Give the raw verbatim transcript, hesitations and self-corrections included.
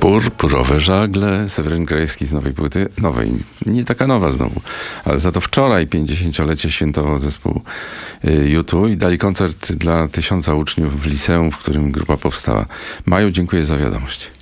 Purpurowe żagle, Seweryn Krajewski z nowej płyty, nowej, nie taka nowa znowu, ale za to wczoraj pięćdziesięciolecie świętował zespół U dwa i dali koncert dla tysiąca uczniów w liceum, w którym grupa powstała. Maju, dziękuję za wiadomość.